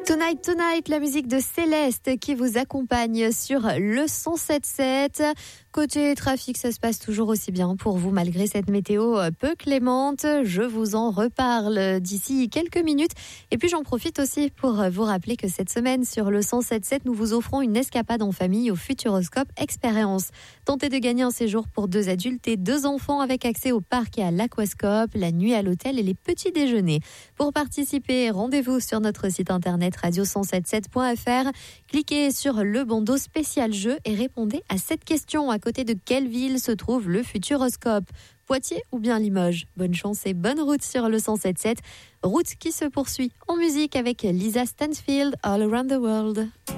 Tonight, Tonight, la musique de Céleste qui vous accompagne sur le 107.7. Côté trafic, ça se passe toujours aussi bien pour vous malgré cette météo peu clémente. Je vous en reparle d'ici quelques minutes. Et puis j'en profite aussi pour vous rappeler que cette semaine sur le 107.7, nous vous offrons une escapade en famille au Futuroscope Expérience. Tentez de gagner un séjour pour 2 adultes et 2 enfants avec accès au parc et à l'aquascope, la nuit à l'hôtel et les petits déjeuners. Pour participer, rendez-vous sur notre site internet radio177.fr. Cliquez sur le bandeau spécial jeu et répondez à cette question. À côté de quelle ville se trouve le Futuroscope ? Poitiers ou bien Limoges ? Bonne chance et bonne route sur le 107.7. Route qui se poursuit en musique avec Lisa Stansfield, All Around the World.